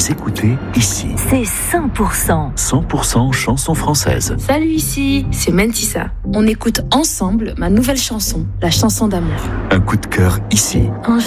Vous écoutez ici. C'est 100%. 100% chansons françaises. Salut, ici, c'est Mentissa. On écoute ensemble ma nouvelle chanson, la chanson d'amour. Un coup de cœur ici.